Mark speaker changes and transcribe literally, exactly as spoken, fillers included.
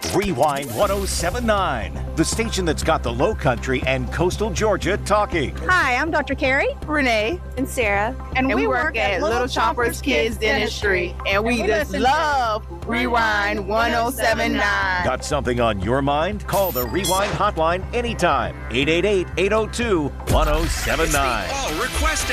Speaker 1: Rewind ten seventy-nine, the station that's got the Low Country and coastal Georgia talking.
Speaker 2: Hi, I'm Doctor Carrie,
Speaker 3: Renee,
Speaker 2: and Sarah,
Speaker 3: and, and we, we work, work at Little Choppers Kids Dentistry, and we, and we just love Rewind ten seventy-nine.
Speaker 1: Got something on your mind? Call the Rewind hotline anytime. eight eight eight, eight oh two, ten seventy-nine.
Speaker 4: All request